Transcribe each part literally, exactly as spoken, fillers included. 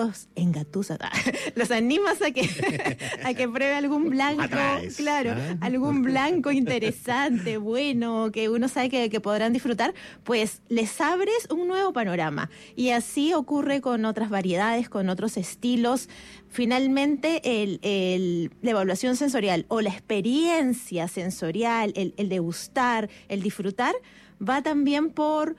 los engatusas, los animas a que a que pruebe algún blanco, Atraes, claro, ¿eh? algún blanco interesante, bueno, que uno sabe que, que podrán disfrutar, pues les abres un nuevo panorama. Y así ocurre con otras variedades, con otros estilos. Finalmente, el, el, la evaluación sensorial o la experiencia sensorial, el, el degustar, el disfrutar, va también por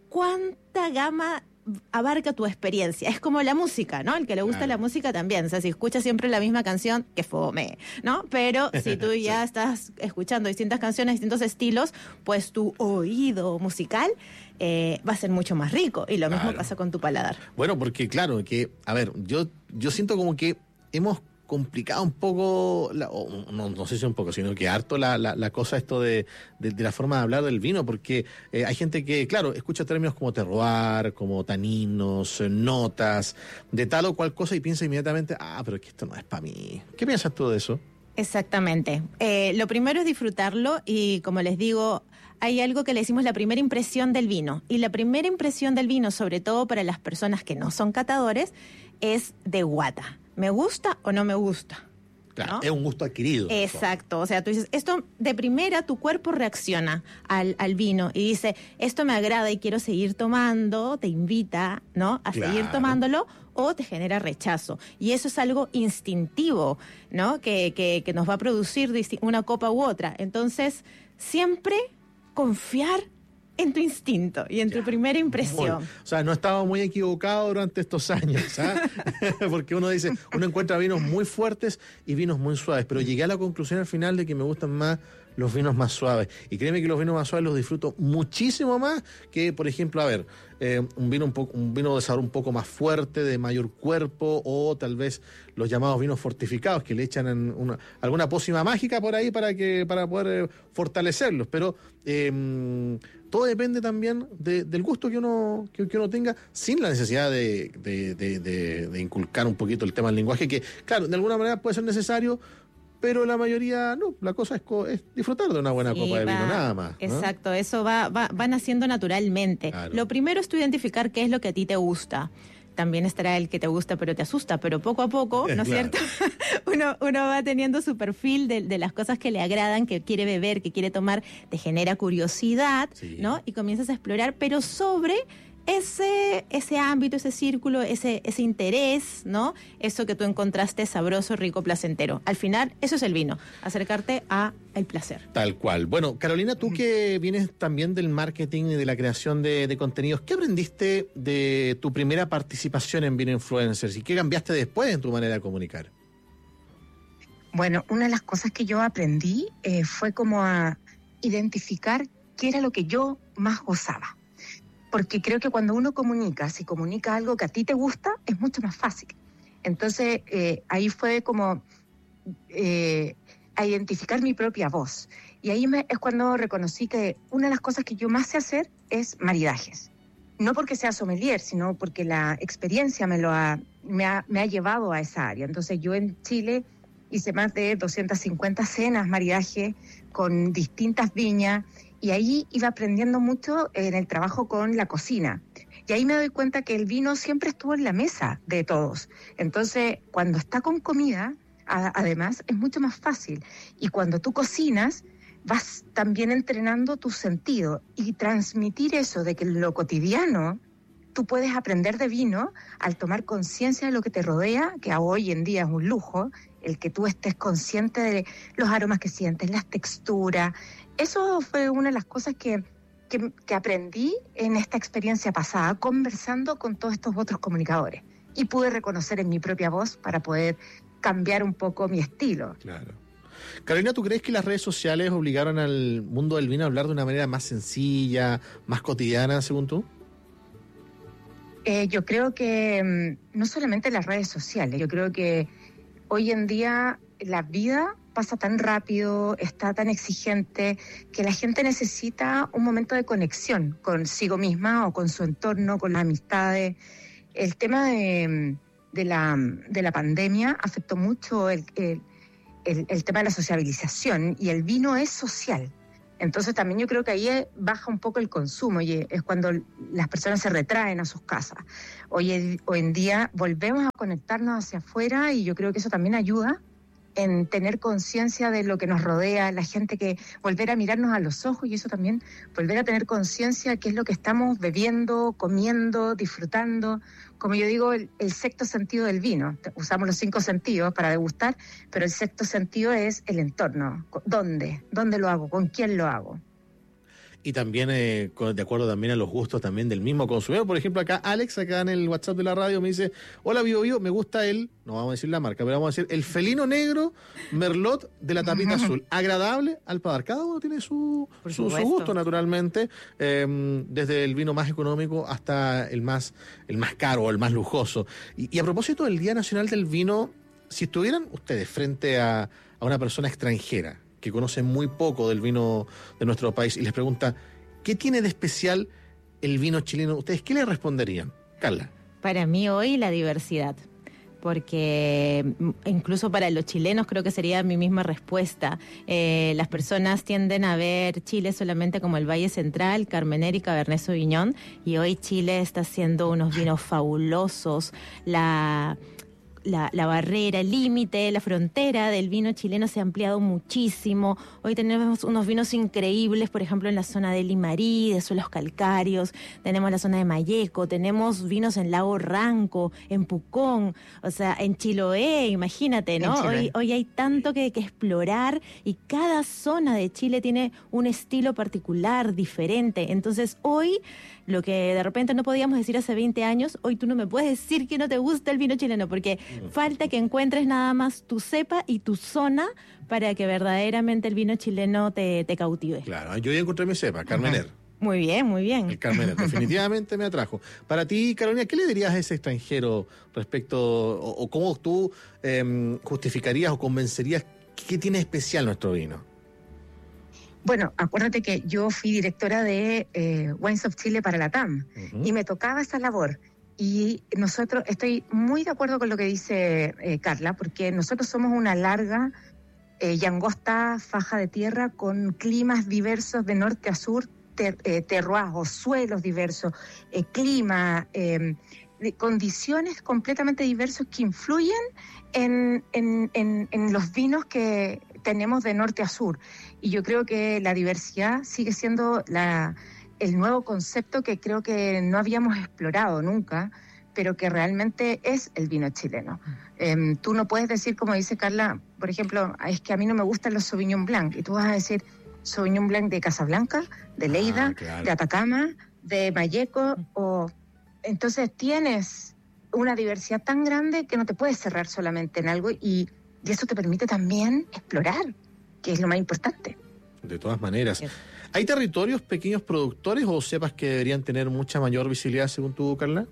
cuánta gama abarca tu experiencia. Es como la música, ¿no? El que le gusta Claro. la música también. O sea, si escuchas siempre la misma canción, que fome, ¿no? Pero si tú ya Sí. estás escuchando distintas canciones, distintos estilos, pues tu oído musical eh, va a ser mucho más rico. Y lo mismo Claro. pasa con tu paladar. Bueno, porque claro, que, a ver, yo, yo siento como que hemos complicado un poco, la, o no, no sé si un poco, sino que harto la, la, la cosa esto de, de, de la forma de hablar del vino, porque eh, hay gente que, claro, escucha términos como terroir, como taninos, eh, notas, de tal o cual cosa y piensa inmediatamente, ah, pero es que esto no es para mí. ¿Qué piensas tú de eso? Exactamente. Eh, lo primero es disfrutarlo y, como les digo, hay algo que le decimos la primera impresión del vino. Y la primera impresión del vino, sobre todo para las personas que no son catadores, es de guata. ¿Me gusta o no me gusta? Claro, ¿no? es un gusto adquirido. Exacto, o sea, tú dices, esto de primera tu cuerpo reacciona al, al vino y dice, esto me agrada y quiero seguir tomando, te invita, ¿no? A Claro. seguir tomándolo, o te genera rechazo. Y eso es algo instintivo, ¿no? Que, que, que nos va a producir disti- una copa u otra. Entonces, siempre confiar en tu instinto y en tu Ya. primera impresión. Muy- o sea, no estaba muy equivocado durante estos años, ¿ah? Porque uno dice, uno encuentra vinos muy fuertes y vinos muy suaves, pero llegué a la conclusión al final de que me gustan más los vinos más suaves. Y créeme que los vinos más suaves los disfruto muchísimo más que, por ejemplo, a ver, eh, un vino un poco, un vino de sabor un poco más fuerte, de mayor cuerpo, o tal vez los llamados vinos fortificados, que le echan en una, alguna pócima mágica por ahí para que para poder eh, fortalecerlos. Pero eh, todo depende también de, del gusto que uno, que, que uno tenga, sin la necesidad de, de, de, de, de inculcar un poquito el tema del lenguaje, que, claro, de alguna manera puede ser necesario, pero la mayoría no. La cosa es, co- es disfrutar de una buena Sí, copa de va- vino, nada más, ¿no? Exacto, eso va, va, va naciendo naturalmente. Claro. Lo primero es tú identificar qué es lo que a ti te gusta. También estará el que te gusta pero te asusta, pero poco a poco, ¿no es Claro. cierto? uno, uno va teniendo su perfil de, de las cosas que le agradan, que quiere beber, que quiere tomar, te genera curiosidad, Sí. ¿no? Y comienzas a explorar, pero sobre ese, ese ámbito, ese círculo, ese, ese interés, ¿no? Eso que tú encontraste sabroso, rico, placentero. Al final, eso es el vino, acercarte a el placer. Tal cual. Bueno, Carolina, tú que vienes también del marketing y de la creación de, de contenidos, ¿qué aprendiste de tu primera participación en Vino Influencers y qué cambiaste después en tu manera de comunicar? Bueno, una de las cosas que yo aprendí eh, fue como a identificar qué era lo que yo más gozaba. Porque creo que cuando uno comunica, si comunica algo que a ti te gusta, es mucho más fácil. Entonces, eh, ahí fue como eh, a identificar mi propia voz. Y ahí me, es cuando reconocí que una de las cosas que yo más sé hacer es maridajes. No porque sea sommelier, sino porque la experiencia me, lo ha, me, ha, me ha llevado a esa área. Entonces, yo en Chile hice más de doscientas cincuenta cenas, maridaje, con distintas viñas, y ahí iba aprendiendo mucho en el trabajo con la cocina. Y ahí me doy cuenta que el vino siempre estuvo en la mesa de todos. Entonces, cuando está con comida, a, además, es mucho más fácil. Y cuando tú cocinas, vas también entrenando tus sentidos y transmitir eso de que en lo cotidiano tú puedes aprender de vino al tomar conciencia de lo que te rodea, que hoy en día es un lujo, el que tú estés consciente de los aromas que sientes, las texturas. Eso fue una de las cosas que, que, que aprendí en esta experiencia pasada, conversando con todos estos otros comunicadores. Y pude reconocer en mi propia voz para poder cambiar un poco mi estilo. Claro. Carolina, ¿tú crees que las redes sociales obligaron al mundo del vino a hablar de una manera más sencilla, más cotidiana, según tú? Eh, yo creo que mmm, no solamente las redes sociales, yo creo que hoy en día la vida pasa tan rápido, está tan exigente, que la gente necesita un momento de conexión consigo misma o con su entorno, con las amistades. El tema de, de, la, de la pandemia afectó mucho el, el, el, el tema de la sociabilización, y el vino es social. Entonces también yo creo que ahí baja un poco el consumo, y es cuando las personas se retraen a sus casas. Hoy, hoy en día volvemos a conectarnos hacia afuera, y yo creo que eso también ayuda en tener conciencia de lo que nos rodea, la gente, que volver a mirarnos a los ojos, y eso también, volver a tener conciencia de qué es lo que estamos bebiendo, comiendo, disfrutando. Como yo digo, el, el sexto sentido del vino. Usamos los cinco sentidos para degustar, pero el sexto sentido es el entorno. ¿Dónde? ¿Dónde lo hago? ¿Con quién lo hago? Y también, eh, de acuerdo también a los gustos también del mismo consumidor. Por ejemplo, acá Alex, acá en el WhatsApp de la radio, me dice: hola, Bio Bio, me gusta el, no vamos a decir la marca, pero vamos a decir el felino negro Merlot de la tapita azul. Agradable al paladar. Cada uno tiene su, su, su gusto, naturalmente, eh, desde el vino más económico hasta el más, el más caro o el más lujoso. Y, y a propósito del Día Nacional del Vino, si estuvieran ustedes frente a, a una persona extranjera que conoce muy poco del vino de nuestro país y les pregunta: ¿qué tiene de especial el vino chileno? ¿Ustedes qué le responderían? Carla. Para mí hoy la diversidad, porque incluso para los chilenos creo que sería mi misma respuesta. Eh, las personas tienden a ver Chile solamente como el Valle Central, Carmener y Cabernet Sauvignon, y hoy Chile está haciendo unos vinos fabulosos. La... La, la barrera, el límite, la frontera del vino chileno se ha ampliado muchísimo. Hoy tenemos unos vinos increíbles, por ejemplo, en la zona de Limarí, de suelos calcáreos, tenemos la zona de Malleco, tenemos vinos en Lago Ranco, en Pucón, o sea, en Chiloé, imagínate, ¿no? Hoy, hoy hay tanto que, que explorar, y cada zona de Chile tiene un estilo particular, diferente. Entonces, hoy, lo que de repente no podíamos decir hace veinte años, hoy tú no me puedes decir que no te gusta el vino chileno, porque falta que encuentres nada más tu cepa y tu zona para que verdaderamente el vino chileno te, te cautive. Claro, yo ya encontré mi cepa, Carmener. Muy bien, muy bien. El Carmener definitivamente me atrajo. Para ti, Carolina, ¿qué le dirías a ese extranjero respecto, o, o cómo tú eh, justificarías o convencerías qué tiene especial nuestro vino? Bueno, acuérdate que yo fui directora de eh, Wines of Chile para la T A M, uh-huh. y me tocaba esa labor. Y nosotros, estoy muy de acuerdo con lo que dice eh, Carla, porque nosotros somos una larga eh, y angosta faja de tierra con climas diversos de norte a sur, ter, eh, terroirs o suelos diversos, eh, clima, eh, de condiciones completamente diversas que influyen en, en, en, en los vinos que tenemos de norte a sur. Y yo creo que la diversidad sigue siendo la, el nuevo concepto que creo que no habíamos explorado nunca, pero que realmente es el vino chileno. Eh, tú no puedes decir, como dice Carla, por ejemplo, es que a mí no me gustan los Sauvignon Blanc, y tú vas a decir Sauvignon Blanc de Casablanca, de Lleida, ah, claro. de Atacama, de Malleco, o... Entonces tienes una diversidad tan grande que no te puedes cerrar solamente en algo, y, y eso te permite también explorar, que es lo más importante. De todas maneras. ¿Hay territorios pequeños productores o cepas que deberían tener mucha mayor visibilidad según tú, Carla?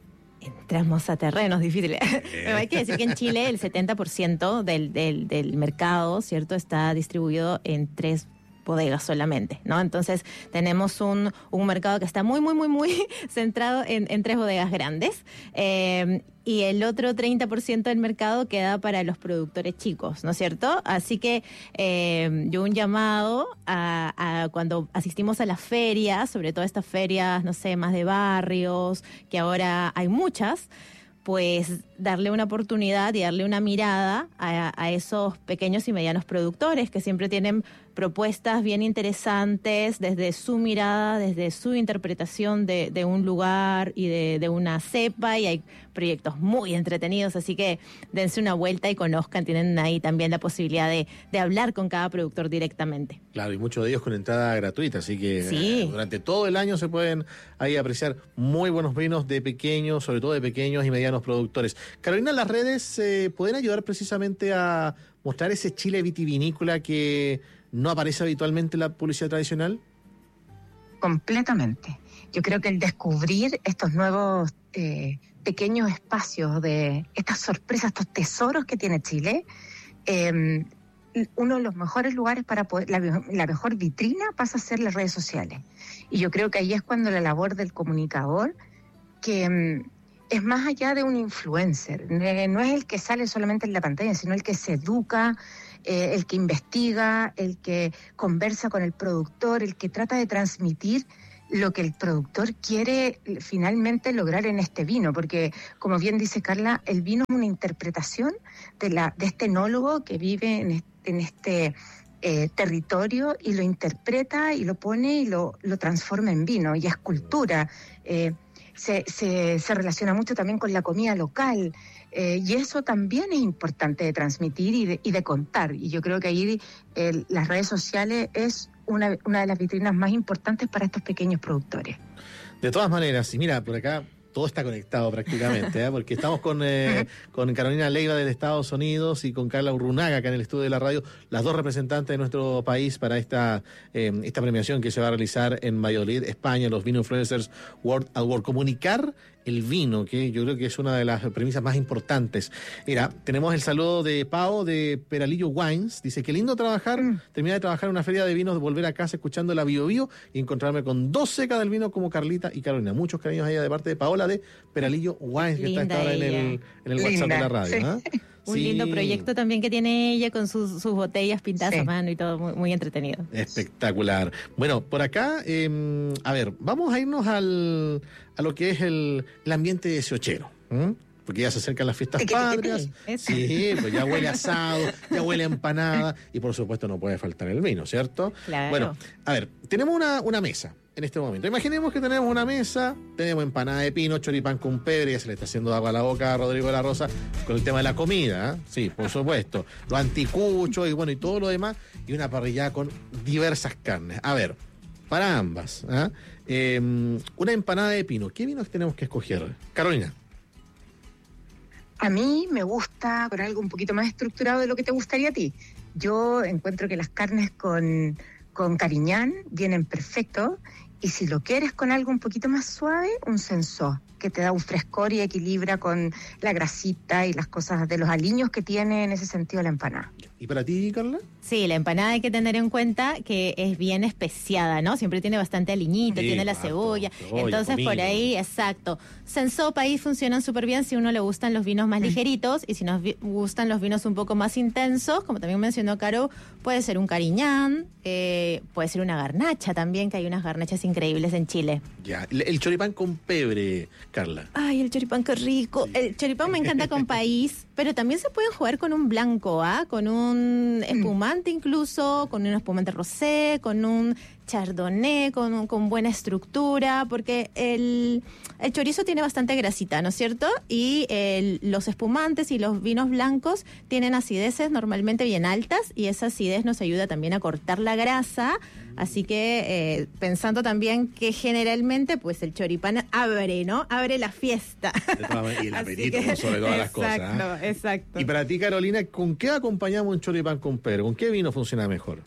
Entramos a terrenos difíciles. Pero hay que decir que en Chile el setenta por ciento del, del, del mercado, ¿cierto?, está distribuido en tres bodegas solamente, ¿no? Entonces tenemos un, un mercado que está muy, muy, muy, muy centrado en, en tres bodegas grandes, eh, y el otro treinta por ciento del mercado queda para los productores chicos, ¿no es cierto? Así que eh, yo un llamado a, a cuando asistimos a las ferias, sobre todo estas ferias, no sé, más de barrios, que ahora hay muchas, pues darle una oportunidad y darle una mirada a, a esos pequeños y medianos productores que siempre tienen propuestas bien interesantes desde su mirada, desde su interpretación de, de un lugar y de, de una cepa, y hay proyectos muy entretenidos, así que dense una vuelta y conozcan, tienen ahí también la posibilidad de, de hablar con cada productor directamente. Claro, y muchos de ellos con entrada gratuita, así que sí. eh, durante todo el año se pueden ahí apreciar muy buenos vinos de pequeños, sobre todo de pequeños y medianos productores. Carolina, las redes eh, pueden ayudar precisamente a mostrar ese Chile vitivinícola que no aparece habitualmente en la publicidad tradicional. Completamente. Yo creo que el descubrir estos nuevos eh, pequeños espacios, de estas sorpresas, estos tesoros que tiene Chile, eh, uno de los mejores lugares para poder, la, la mejor vitrina pasa a ser las redes sociales. Y yo creo que ahí es cuando la labor del comunicador, que mm, es más allá de un influencer, no es el que sale solamente en la pantalla, sino el que se educa, eh, el que investiga, el que conversa con el productor, el que trata de transmitir lo que el productor quiere finalmente lograr en este vino, porque como bien dice Carla, el vino es una interpretación de, la, de este enólogo que vive en este, en este eh, territorio y lo interpreta y lo pone y lo, lo transforma en vino, y es cultura. Eh, se, se, se relaciona mucho también con la comida local, eh, y eso también es importante de transmitir y de, y de contar, y yo creo que ahí eh, las redes sociales es Una, una de las vitrinas más importantes para estos pequeños productores. De todas maneras, y mira, por acá todo está conectado prácticamente, ¿eh? Porque estamos con, eh, con Carolina Leiva desde Estados Unidos y con Carla Urrunaga acá en el estudio de la radio, las dos representantes de nuestro país para esta, eh, esta premiación que se va a realizar en Valladolid, España, los Vino Influencers World Award. Comunicar el vino, que yo creo que es una de las premisas más importantes. Mira, tenemos el saludo de Pao de Peralillo Wines. Dice, qué lindo trabajar, mm. terminar de trabajar en una feria de vinos, volver a casa escuchando la Bio Bio y encontrarme con dos secas del vino como Carlita y Carolina. Muchos cariños a ella de parte de Paola de Peralillo Wines, que está ahora en el, en el WhatsApp de la radio. Sí. ¿eh? Un sí. lindo proyecto también que tiene ella con sus, sus botellas pintadas sí. a mano y todo, muy, muy entretenido. Espectacular. Bueno, por acá, eh, a ver, vamos a irnos al, a lo que es el, el ambiente dieciochero, ¿eh? Porque ya se acercan las fiestas patrias. Sí, pues ya huele asado, ya huele a empanada y por supuesto no puede faltar el vino, ¿cierto? Claro. Bueno, a ver, tenemos una, una mesa en este momento. Imaginemos que tenemos una mesa, tenemos empanada de pino, choripán con pebre, ya se le está haciendo agua a la boca a Rodrigo de la Rosa con el tema de la comida, ¿eh? Sí, por supuesto. Los anticuchos y bueno, y todo lo demás, y una parrillada con diversas carnes. A ver, para ambas, ¿eh? Eh, una empanada de pino, ¿qué vinos tenemos que escoger? Carolina. A mí me gusta con algo un poquito más estructurado de lo que te gustaría a ti. Yo encuentro que las carnes con, con Cariñán vienen perfecto, y si lo quieres con algo un poquito más suave, un Sensó, que te da un frescor y equilibra con la grasita y las cosas de los aliños que tiene en ese sentido la empanada. ¿Y para ti, Carla? Sí, la empanada hay que tener en cuenta que es bien especiada, ¿no? Siempre tiene bastante aliñito, sí, tiene la harto, cebolla. cebolla. Entonces, comino. Por ahí, exacto. Sensopa ahí funcionan súper bien si a uno le gustan los vinos más ligeritos, y si nos vi- gustan los vinos un poco más intensos, como también mencionó Caro, puede ser un Cariñán, eh, puede ser una garnacha también, que hay unas garnachas increíbles en Chile. Ya, el, el choripán con pebre, Carla. Ay, el choripán, qué rico. Sí. El choripán me encanta con país, pero también se pueden jugar con un blanco, ¿ah? Con un espumante incluso, con un espumante rosé, con un chardonnay, con, un, con buena estructura, porque el, el chorizo tiene bastante grasita, ¿no es cierto? Y el, los espumantes y los vinos blancos tienen acideces normalmente bien altas, y esa acidez nos ayuda también a cortar la grasa. Así que eh, pensando también que generalmente pues el choripán abre, ¿no? Abre la fiesta. Y el apetito que, sobre todas las cosas. Exacto, ¿eh? exacto. Y para ti, Carolina, ¿con qué acompañamos un choripán con pebre? ¿Con qué vino funciona mejor?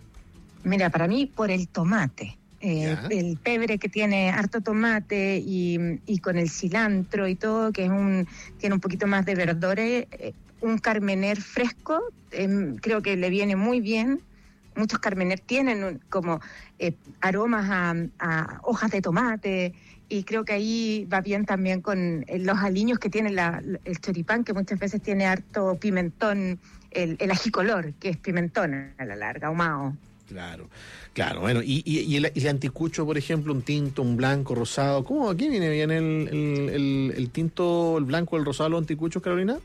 Mira, para mí por el tomate. Eh, el pebre que tiene harto tomate y, y con el cilantro y todo, que es un tiene un poquito más de verdores, eh, un carmener fresco, eh, creo que le viene muy bien. Muchos carmener tienen un, como eh, aromas a, a hojas de tomate, y creo que ahí va bien también con eh, los aliños que tiene la, el choripán, que muchas veces tiene harto pimentón, el, el ají color, que es pimentón a la larga, ahumado. Claro, claro, bueno, y, y, y, el, y el anticucho, por ejemplo, un tinto, un blanco, rosado, ¿cómo aquí viene bien el, el, el, el tinto, el blanco, el rosado, los anticuchos, Carolina?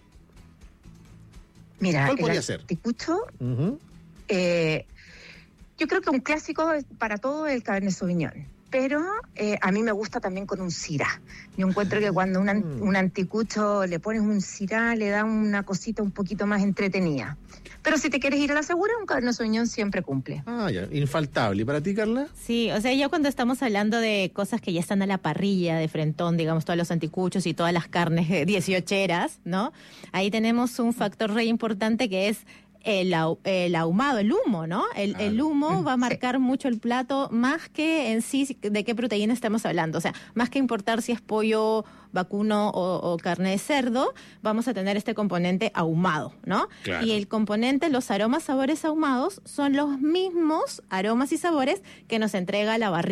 Mira, ¿cuál el podría ser? Anticucho, uh-huh. eh, yo creo que un clásico para todo es el Cabernet Sauvignon, pero eh, a mí me gusta también con un Syrah. Yo encuentro que cuando un, mm. un anticucho le pones un Syrah, le da una cosita un poquito más entretenida. Pero si te quieres ir a la segura, un Cabernet Sauvignon siempre cumple. Ah, ya, infaltable. ¿Y para ti, Carla? Sí, o sea, ya cuando estamos hablando de cosas que ya están a la parrilla de frentón, digamos, todos los anticuchos y todas las carnes dieciocheras, ¿no? Ahí tenemos un factor re importante que es El, el ahumado, el humo, ¿no? El, claro. el humo va a marcar sí. mucho el plato, más que en sí de qué proteína estamos hablando. O sea, más que importar si es pollo vacuno o, o carne de cerdo, vamos a tener este componente ahumado, ¿no? Claro. Y el componente, los aromas, sabores ahumados, son los mismos aromas y sabores que nos entrega la barrica,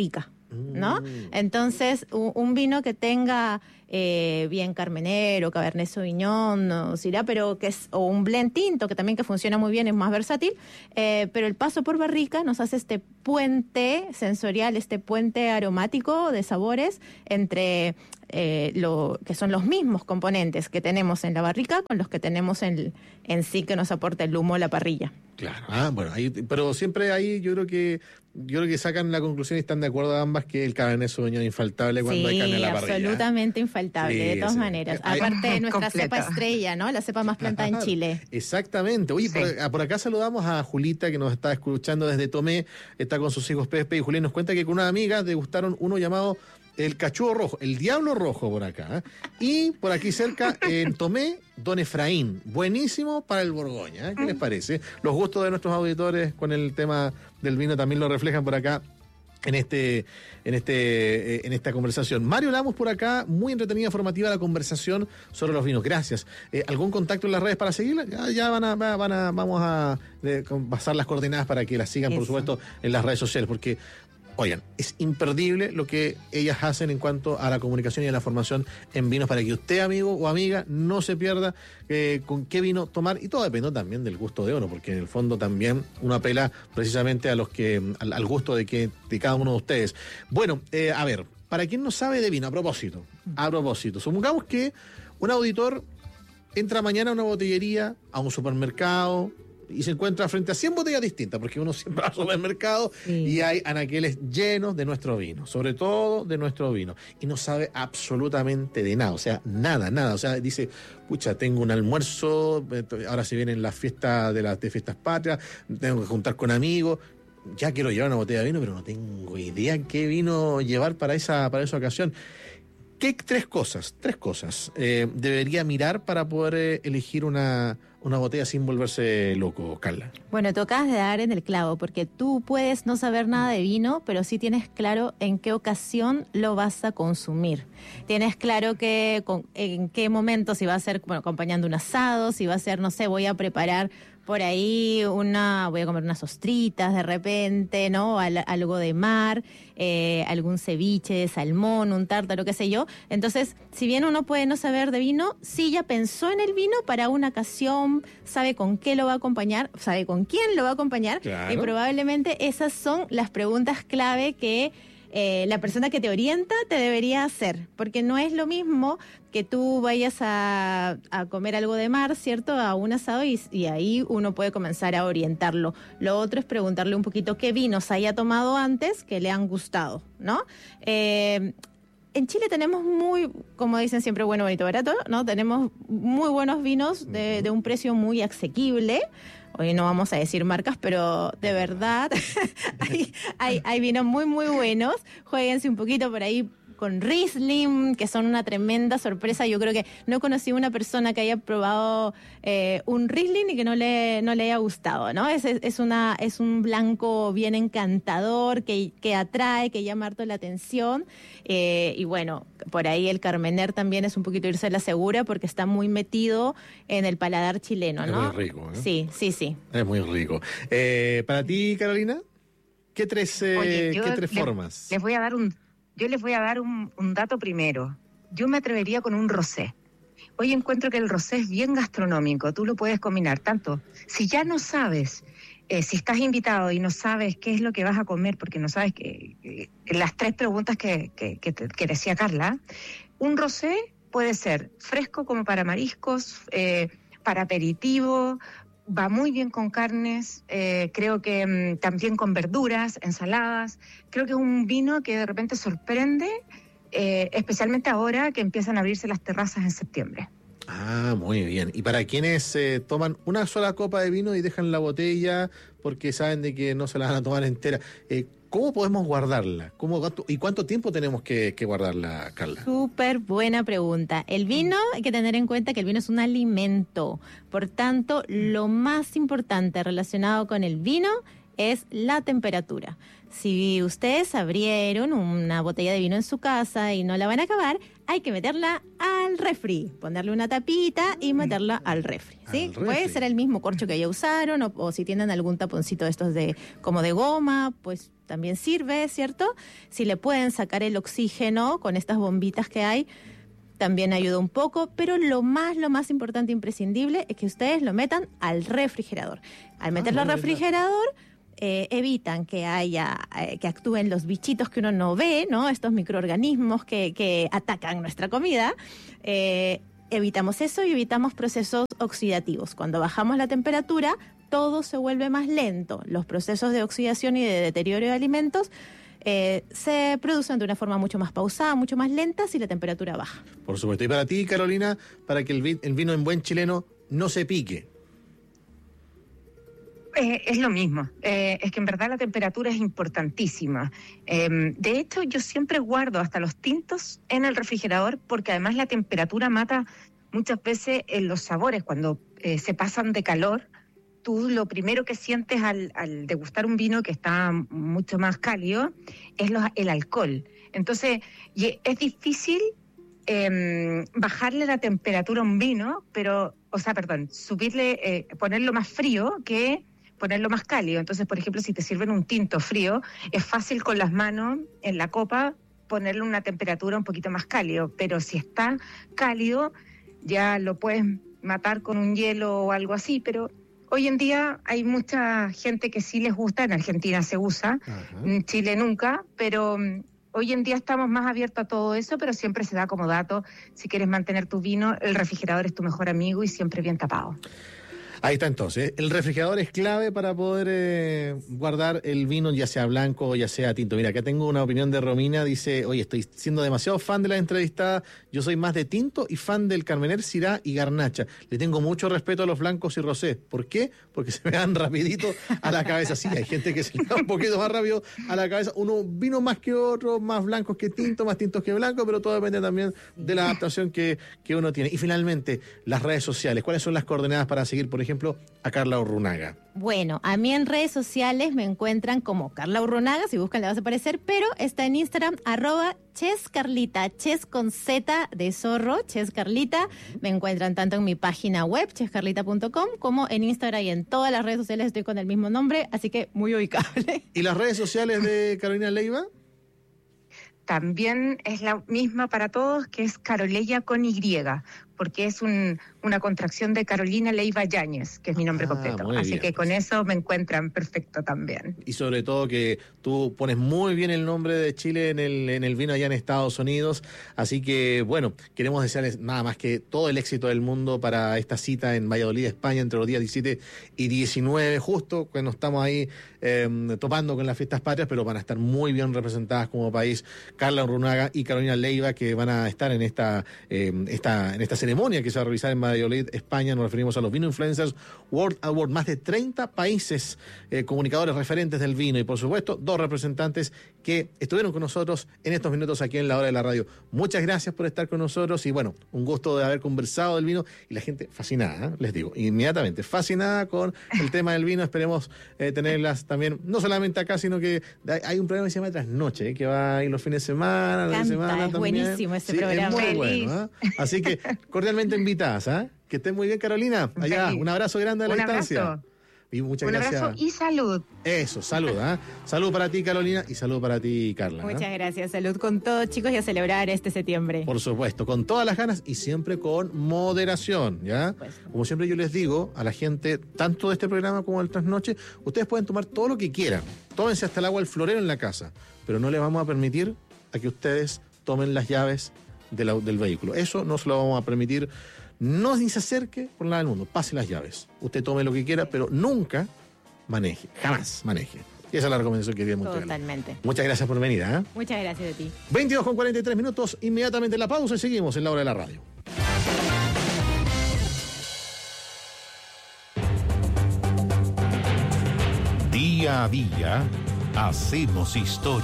¿no? Entonces, un, un vino que tenga eh, bien Carmenero, Cabernet Sauvignon, o Syrah, pero que es, o un blend tinto, que también que funciona muy bien, es más versátil, eh, pero el paso por barrica nos hace este puente sensorial, este puente aromático de sabores entre eh, lo que son los mismos componentes que tenemos en la barrica con los que tenemos en, en sí que nos aporta el humo a la parrilla. Claro, ah, bueno, ahí, pero siempre ahí yo creo que yo creo que sacan la conclusión y están de acuerdo ambas que el Cabernet Sauvignon es infaltable cuando sí, hay carne en la parrilla. Absolutamente infaltable, sí, de todas sí. maneras. Hay, Aparte de nuestra completo. cepa estrella, ¿no? La cepa más plantada en Chile. Exactamente. Oye, sí. por, por acá saludamos a Julita, que nos está escuchando desde Tomé, está con sus hijos Pepe, y Julián nos cuenta que con una amiga degustaron uno llamado el Cachúo Rojo, el Diablo Rojo por acá. ¿eh? Y por aquí cerca, en Tomé, Don Efraín. Buenísimo para el Borgoña. ¿eh? ¿Qué les parece? Los gustos de nuestros auditores con el tema del vino también lo reflejan por acá en este en este eh, en esta conversación. Mario Lamos por acá, muy entretenida, formativa la conversación sobre los vinos. Gracias. Eh, ¿Algún contacto en las redes para seguirla? Ya, ya van a, van a vamos a eh, pasar las coordenadas para que las sigan, Eso. por supuesto, en las redes sociales, porque oigan, es imperdible lo que ellas hacen en cuanto a la comunicación y a la formación en vinos para que usted, amigo o amiga, no se pierda eh, con qué vino tomar, y todo depende también del gusto de uno, porque en el fondo también uno apela precisamente a los que al, al gusto de que de cada uno de ustedes. Bueno, eh, a ver, para quien no sabe de vino, a propósito, a propósito, supongamos que un auditor entra mañana a una botillería, a un supermercado, y se encuentra frente a cien botellas distintas, porque uno siempre va al supermercado sí. y hay anaqueles llenos de nuestro vino, sobre todo de nuestro vino, y no sabe absolutamente de nada, o sea, nada, nada, o sea, dice, pucha, tengo un almuerzo, ahora se vienen las fiestas de las de fiestas patrias, tengo que juntar con amigos, ya quiero llevar una botella de vino, pero no tengo idea qué vino llevar para esa, para esa ocasión. ¿Qué tres cosas, tres cosas eh, debería mirar para poder eh, elegir una, una botella sin volverse loco, Carla? Bueno, tú acabas de dar en el clavo, porque tú puedes no saber nada de vino, pero sí tienes claro en qué ocasión lo vas a consumir. Tienes claro que con, en qué momento, si va a ser bueno, acompañando un asado, si va a ser, no sé, voy a preparar por ahí una, voy a comer unas ostritas de repente, ¿no? Al, algo de mar, eh, algún ceviche de salmón, un tártaro, qué sé yo. Entonces, si bien uno puede no saber de vino, sí ya pensó en el vino para una ocasión, sabe con qué lo va a acompañar, sabe con quién lo va a acompañar, claro. Y probablemente esas son las preguntas clave que Eh, la persona que te orienta te debería hacer, porque no es lo mismo que tú vayas a, a comer algo de mar, ¿cierto?, a un asado y, y ahí uno puede comenzar a orientarlo. Lo otro es preguntarle un poquito qué vinos haya tomado antes que le han gustado, ¿no? Eh, en Chile tenemos muy, como dicen siempre, bueno, bonito, barato, ¿no? Tenemos muy buenos vinos de, de un precio muy asequible. Hoy no vamos a decir marcas, pero de verdad hay, hay, hay vinos muy, muy buenos. Juéguense un poquito por ahí con Riesling, que son una tremenda sorpresa. Yo creo que no conocí una persona que haya probado eh, un Riesling y que no le, no le haya gustado, ¿no? Es, es, una, es un blanco bien encantador, que, que atrae, que llama harto la atención. Eh, y bueno, por ahí el Carmener también es un poquito irse a la segura porque está muy metido en el paladar chileno, ¿no? Es muy rico, ¿eh? Sí, sí, sí. Es muy rico. Eh, ¿Para ti, Carolina? ¿Qué tres, eh, Oye, ¿qué tres le, formas? Les voy a dar un... Yo les voy a dar un, un dato primero. Yo me atrevería con un rosé. Hoy encuentro que el rosé es bien gastronómico. Tú lo puedes combinar tanto. Si ya no sabes, eh, si estás invitado y no sabes qué es lo que vas a comer, porque no sabes que, que, que las tres preguntas que, que, que, que decía Carla, un rosé puede ser fresco como para mariscos, eh, para aperitivo, va muy bien con carnes, eh, creo que mmm, también con verduras, ensaladas. Creo que es un vino que de repente sorprende, eh, especialmente ahora que empiezan a abrirse las terrazas en septiembre. Ah, muy bien. Y para quienes eh, toman una sola copa de vino y dejan la botella porque saben de que no se la van a tomar entera, eh, ¿cómo podemos guardarla? ¿Cómo, cuánto, ¿Y cuánto tiempo tenemos que, que guardarla, Carla? Súper buena pregunta. El vino, hay que tener en cuenta que el vino es un alimento. Por tanto, lo más importante relacionado con el vino es la temperatura. Si ustedes abrieron una botella de vino en su casa y no la van a acabar, hay que meterla al refri, ponerle una tapita y meterla al refri, ¿sí? Al refri. Puede ser el mismo corcho que ya usaron o, o si tienen algún taponcito de estos de como de goma, pues también sirve, ¿cierto? Si le pueden sacar el oxígeno con estas bombitas que hay, también ayuda un poco, pero lo más, lo más importante e imprescindible es que ustedes lo metan al refrigerador. Al meterlo Ah, al no, refrigerador, eh, evitan que haya, eh, que actúen los bichitos que uno no ve, ¿no? Estos microorganismos que, que atacan nuestra comida. Eh, evitamos eso y evitamos procesos oxidativos. Cuando bajamos la temperatura, todo se vuelve más lento. Los procesos de oxidación y de deterioro de alimentos Eh, se producen de una forma mucho más pausada, mucho más lenta si la temperatura baja. Por supuesto. Y para ti, Carolina, para que el, vi- el vino en buen chileno no se pique. Eh, es lo mismo, eh, es que en verdad la temperatura es importantísima. Eh, de hecho, yo siempre guardo hasta los tintos en el refrigerador porque además la temperatura mata muchas veces en los sabores. Cuando eh, se pasan de calor, tú lo primero que sientes al, al degustar un vino que está mucho más cálido es lo- el alcohol. Entonces, y es difícil eh, bajarle la temperatura a un vino, pero, o sea, perdón, subirle, eh, ponerlo más frío que ponerlo más cálido. Entonces, por ejemplo, si te sirven un tinto frío, es fácil con las manos en la copa ponerle una temperatura un poquito más cálido, pero si está cálido, ya lo puedes matar con un hielo o algo así, pero hoy en día hay mucha gente que sí les gusta, en Argentina se usa, Ajá. en Chile nunca, pero um, hoy en día estamos más abiertos a todo eso, pero siempre se da como dato, si quieres mantener tu vino, el refrigerador es tu mejor amigo y siempre bien tapado. Ahí está entonces. El refrigerador es clave para poder eh, guardar el vino, ya sea blanco o ya sea tinto. Mira, acá tengo una opinión de Romina. Dice, oye, estoy siendo demasiado fan de la entrevistada. Yo soy más de tinto y fan del Carmener, Syrah y Garnacha. Le tengo mucho respeto a los blancos y rosés. ¿Por qué? Porque se me dan rapidito a la cabeza. Sí, hay gente que se le da un poquito más rápido a la cabeza. Uno vino más que otro, más blancos que tinto, más tintos que blancos, pero todo depende también de la adaptación que, que uno tiene. Y finalmente, las redes sociales. ¿Cuáles son las coordenadas para seguir, por ejemplo, a Carla Urrunaga? Bueno, a mí en redes sociales me encuentran como Carla Urrunaga, si buscan le vas a aparecer, pero está en Instagram, arroba chescarlita, ches con Z de zorro, chescarlita. Me encuentran tanto en mi página web, chescarlita punto com, como en Instagram y en todas las redes sociales estoy con el mismo nombre, así que muy ubicable. ¿Y las redes sociales de Carolina Leiva? También es la misma para todos, que es Caroleya con Y, porque es un, una contracción de Carolina Leiva Yáñez, que es mi nombre Ah, completo. muy Así bien, que pues. con eso me encuentran perfecto también. Y sobre todo que tú pones muy bien el nombre de Chile en el, en el vino allá en Estados Unidos. Así que, bueno, queremos desearles nada más que todo el éxito del mundo para esta cita en Valladolid, España, entre los días diecisiete y diecinueve, justo cuando estamos ahí eh, topando con las fiestas patrias, pero van a estar muy bien representadas como país Carla Urrunaga y Carolina Leiva, que van a estar en esta, eh, esta, en esta ceremonia que se va a realizar en Valladolid, España. Nos referimos a los Vino Influencers World Award. Más de treinta países eh, comunicadores referentes del vino y, por supuesto, dos representantes que estuvieron con nosotros en estos minutos aquí en La Hora de la Radio. Muchas gracias por estar con nosotros y, bueno, un gusto de haber conversado del vino y la gente fascinada, ¿eh? Les digo, inmediatamente fascinada con el tema del vino. Esperemos eh, tenerlas también, no solamente acá, sino que hay, hay un programa que se llama Trasnoche, ¿eh? Que va a ir los fines de semana, los de Encanta, semana es también. buenísimo ese Sí, programa. es muy Feliz. bueno, ¿eh? Así que cordialmente invitadas, ¿eh? Que estén muy bien, Carolina. Allá, Feliz. un abrazo grande a la Un distancia. abrazo. Y muchas Un gracias. abrazo y salud. Eso, salud, ¿eh? Salud para ti, Carolina, y salud para ti, Carla. ¿eh? Muchas gracias, salud con todos chicos y a celebrar este septiembre. Por supuesto, con todas las ganas y siempre con moderación, ¿ya? Pues. Como siempre yo les digo a la gente, tanto de este programa como del Trasnoche, ustedes pueden tomar todo lo que quieran. Tómense hasta el agua del florero en la casa, pero no les vamos a permitir a que ustedes tomen las llaves de la- del vehículo. Eso no se lo vamos a permitir. No ni se acerque por nada del mundo. Pase las llaves. Usted tome lo que quiera, pero nunca maneje. Jamás maneje. Y esa es la recomendación que queremos entregarle. Totalmente. Muchas gracias por venir, ¿eh? Muchas gracias a ti. veintidós con cuarenta y tres minutos, inmediatamente la pausa y seguimos en La Hora de la Radio. Día a día hacemos historia.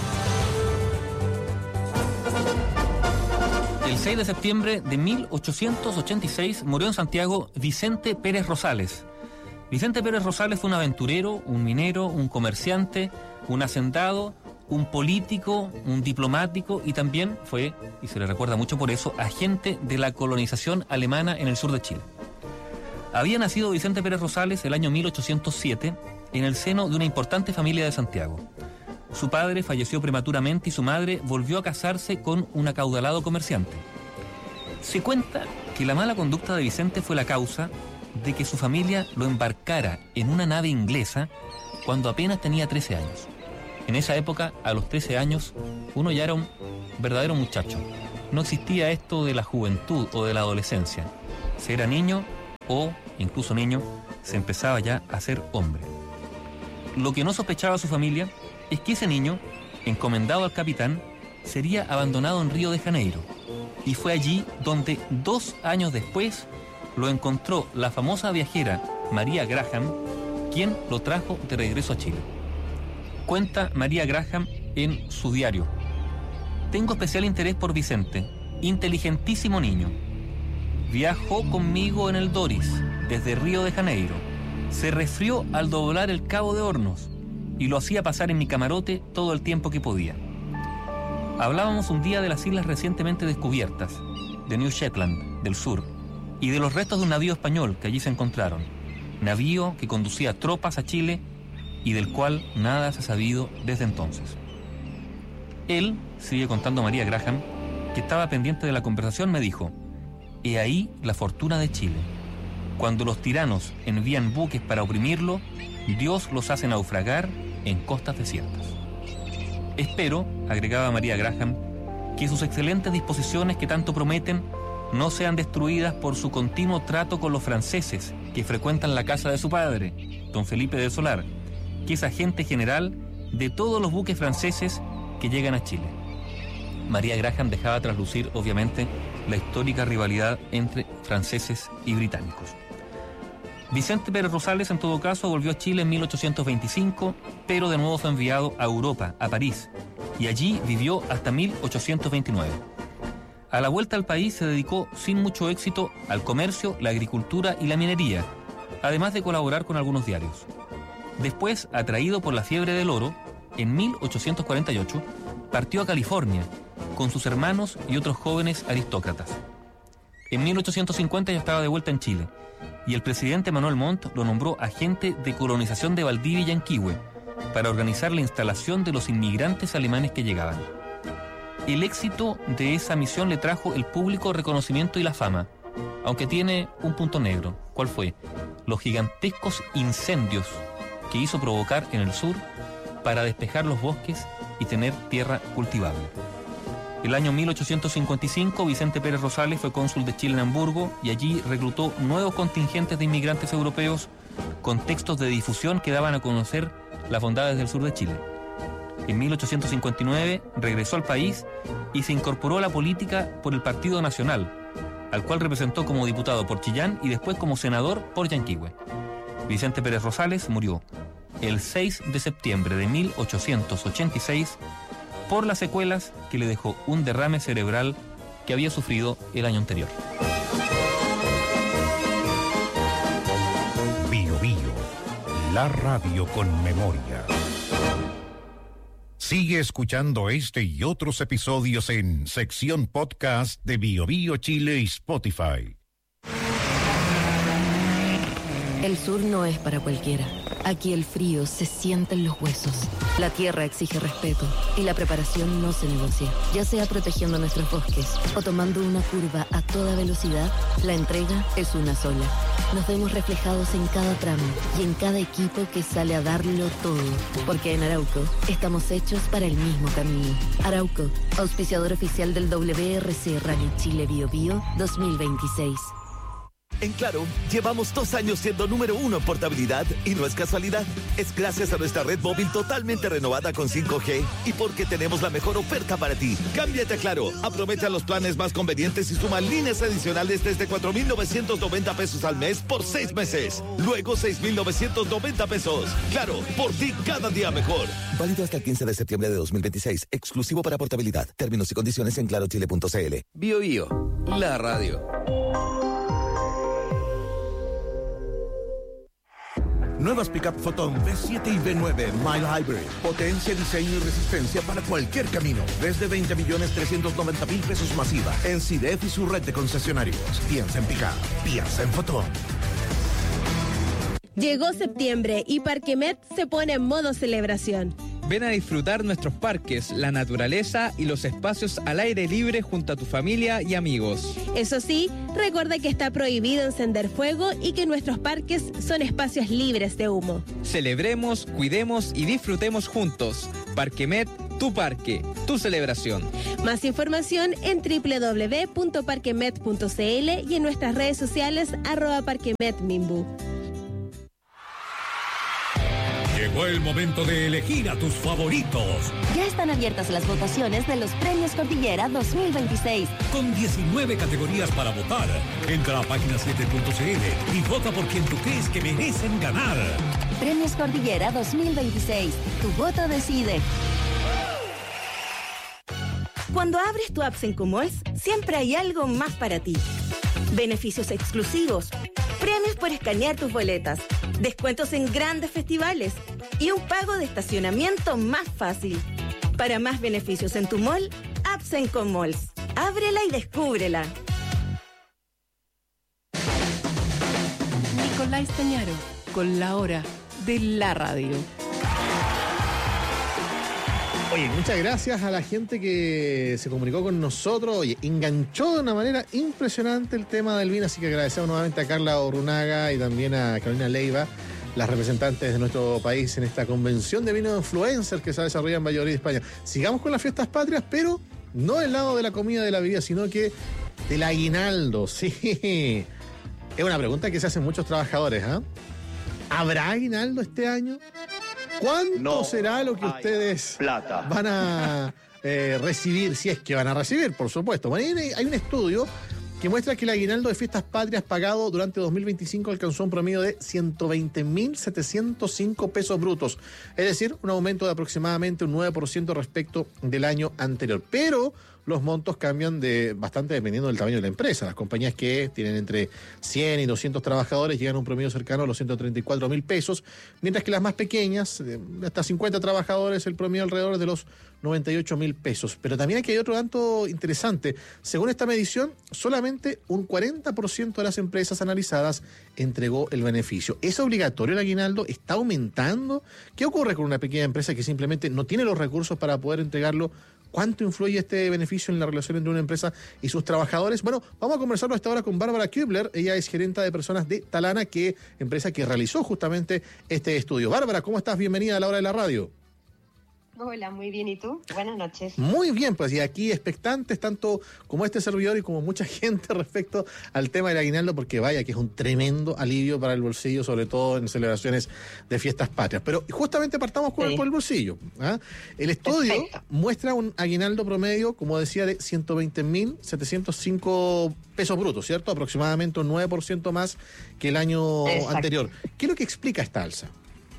El seis de septiembre de mil ochocientos ochenta y seis murió en Santiago Vicente Pérez Rosales. Vicente Pérez Rosales fue un aventurero, un minero, un comerciante, un hacendado, un político, un diplomático y también fue, y se le recuerda mucho por eso, agente de la colonización alemana en el sur de Chile. Había nacido Vicente Pérez Rosales el año mil ochocientos siete en el seno de una importante familia de Santiago. Su padre falleció prematuramente y su madre volvió a casarse con un acaudalado comerciante. Se cuenta que la mala conducta de Vicente fue la causa de que su familia lo embarcara en una nave inglesa cuando apenas tenía trece años. En esa época, a los trece años, uno ya era un verdadero muchacho. No existía esto de la juventud o de la adolescencia. Se era niño o, incluso niño, se empezaba ya a ser hombre. Lo que no sospechaba su familia es que ese niño, encomendado al capitán, sería abandonado en Río de Janeiro. Y fue allí donde, dos años después, lo encontró la famosa viajera María Graham, quien lo trajo de regreso a Chile. Cuenta María Graham en su diario: tengo especial interés por Vicente, inteligentísimo niño. Viajó conmigo en el Doris, desde Río de Janeiro. Se resfrió al doblar el Cabo de Hornos y lo hacía pasar en mi camarote todo el tiempo que podía. Hablábamos un día de las islas recientemente descubiertas, de New Shetland, del sur, y de los restos de un navío español que allí se encontraron, navío que conducía tropas a Chile y del cual nada se ha sabido desde entonces. Él, sigue contando María Graham, que estaba pendiente de la conversación, me dijo: he ahí la fortuna de Chile. Cuando los tiranos envían buques para oprimirlo, Dios los hace naufragar en costas desiertas. Espero, agregaba María Graham, que sus excelentes disposiciones que tanto prometen no sean destruidas por su continuo trato con los franceses que frecuentan la casa de su padre, don Felipe de Solar, que es agente general de todos los buques franceses que llegan a Chile. María Graham dejaba traslucir, obviamente, la histórica rivalidad entre franceses y británicos. Vicente Pérez Rosales, en todo caso, volvió a Chile en mil ochocientos veinticinco, pero de nuevo fue enviado a Europa, a París, y allí vivió hasta mil ochocientos veintinueve. A la vuelta al país se dedicó sin mucho éxito al comercio, la agricultura y la minería, además de colaborar con algunos diarios. Después, atraído por la fiebre del oro, en mil ochocientos cuarenta y ocho, partió a California con sus hermanos y otros jóvenes aristócratas. En mil ochocientos cincuenta ya estaba de vuelta en Chile, y el presidente Manuel Montt lo nombró agente de colonización de Valdivia y Yanquihue para organizar la instalación de los inmigrantes alemanes que llegaban. El éxito de esa misión le trajo el público reconocimiento y la fama, aunque tiene un punto negro. ¿Cuál fue? Los gigantescos incendios que hizo provocar en el sur para despejar los bosques y tener tierra cultivable. El año mil ochocientos cincuenta y cinco, Vicente Pérez Rosales fue cónsul de Chile en Hamburgo y allí reclutó nuevos contingentes de inmigrantes europeos con textos de difusión que daban a conocer las bondades del sur de Chile. En mil ochocientos cincuenta y nueve regresó al país y se incorporó a la política por el Partido Nacional, al cual representó como diputado por Chillán y después como senador por Yanquihue. Vicente Pérez Rosales murió el seis de septiembre de mil ochocientos ochenta y seis por las secuelas que le dejó un derrame cerebral que había sufrido el año anterior. Bio Bio, la radio con memoria. Sigue escuchando este y otros episodios en sección podcast de Bio Bio Chile y Spotify. El sur no es para cualquiera. Aquí el frío se siente en los huesos. La tierra exige respeto y la preparación no se negocia. Ya sea protegiendo nuestros bosques o tomando una curva a toda velocidad, la entrega es una sola. Nos vemos reflejados en cada tramo y en cada equipo que sale a darlo todo. Porque en Arauco estamos hechos para el mismo camino. Arauco, auspiciador oficial del W R C Rally Chile Bio Bio dos mil veintiséis. En Claro, llevamos dos años siendo número uno en portabilidad y no es casualidad. Es gracias a nuestra red móvil totalmente renovada con cinco G y porque tenemos la mejor oferta para ti. Cámbiate a Claro, aprovecha los planes más convenientes y suma líneas adicionales desde cuatro mil novecientos noventa pesos al mes por seis meses. Luego seis mil novecientos noventa pesos. Claro, por ti cada día mejor. Válido hasta el quince de septiembre de dos mil veintiséis. Exclusivo para portabilidad. Términos y condiciones en claro chile punto c l. Bio Bio, la radio. Nuevas pickup Photon V siete y V nueve Mile Hybrid. Potencia, diseño y resistencia para cualquier camino. Desde veinte millones trescientos noventa mil pesos masiva. En C I D E F y su red de concesionarios. Piensa en pickup. Piensa en Photon. Llegó septiembre y Parquemet se pone en modo celebración. Ven a disfrutar nuestros parques, la naturaleza y los espacios al aire libre junto a tu familia y amigos. Eso sí, recuerda que está prohibido encender fuego y que nuestros parques son espacios libres de humo. Celebremos, cuidemos y disfrutemos juntos. Parquemet, tu parque, tu celebración. Más información en doble u doble u doble u punto parquemet punto c l y en nuestras redes sociales arroba parquemetmimbu. Llegó el momento de elegir a tus favoritos. Ya están abiertas las votaciones de los Premios Cordillera dos mil veintiséis. Con diecinueve categorías para votar. Entra a página siete punto c l y vota por quien tú crees que merecen ganar. Premios Cordillera dos mil veintiséis. Tu voto decide. Cuando abres tu app Sencomalls, siempre hay algo más para ti. Beneficios exclusivos, premios por escanear tus boletas, descuentos en grandes festivales y un pago de estacionamiento más fácil. Para más beneficios en tu mall, app Sencomalls. Ábrela y descúbrela. Nicolás Tañaro, con la hora de la radio. Oye, muchas gracias a la gente que se comunicó con nosotros. Oye, enganchó de una manera impresionante el tema del vino, así que agradecemos nuevamente a Carla Orunaga y también a Carolina Leiva, las representantes de nuestro país en esta convención de vino influencer que se desarrolla en Valladolid, España. Sigamos con las fiestas patrias, pero no del lado de la comida y de la bebida, sino que del aguinaldo. Sí, es una pregunta que se hacen muchos trabajadores, ¿ah? ¿eh? ¿Habrá aguinaldo este año? ¿Cuánto no será lo que ustedes plata. van a eh, recibir, si es que van a recibir, por supuesto? Bueno, hay un estudio que muestra que el aguinaldo de fiestas patrias pagado durante dos mil veinticinco alcanzó un promedio de ciento veinte mil setecientos cinco pesos brutos, es decir, un aumento de aproximadamente un nueve por ciento respecto del año anterior. Pero los montos cambian de bastante dependiendo del tamaño de la empresa. Las compañías que tienen entre cien y doscientos trabajadores llegan a un promedio cercano a los ciento treinta y cuatro mil pesos, mientras que las más pequeñas, de hasta cincuenta trabajadores, el promedio alrededor de los noventa y ocho mil pesos. Pero también aquí hay otro dato interesante. Según esta medición, solamente un cuarenta por ciento de las empresas analizadas entregó el beneficio. ¿Es obligatorio el aguinaldo? ¿Está aumentando? ¿Qué ocurre con una pequeña empresa que simplemente no tiene los recursos para poder entregarlo? ¿Cuánto influye este beneficio en la relación entre una empresa y sus trabajadores? Bueno, vamos a conversarlo hasta ahora con Bárbara Kübler. Ella es gerenta de personas de Talana, que empresa que realizó justamente este estudio. Bárbara, ¿cómo estás? Bienvenida a la hora de la radio. Hola, muy bien. ¿Y tú? Buenas noches. Muy bien, pues y aquí expectantes, tanto como este servidor y como mucha gente respecto al tema del aguinaldo, porque vaya que es un tremendo alivio para el bolsillo, sobre todo en celebraciones de fiestas patrias. Pero justamente partamos con sí. el, por el bolsillo. ¿ah? El estudio Perfecto. muestra un aguinaldo promedio, como decía, de ciento veinte mil setecientos cinco pesos brutos, ¿cierto? Aproximadamente un nueve por ciento más que el año Exacto. anterior. ¿Qué es lo que explica esta alza?